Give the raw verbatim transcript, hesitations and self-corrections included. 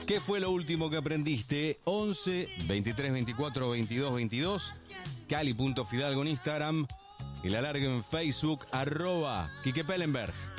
¿Qué fue lo último que aprendiste? once, veintitrés, veinticuatro, veintidós, veintidós. Cali punto Fidalgo en Instagram. El alargue en Facebook, arroba Quique Pellenberg.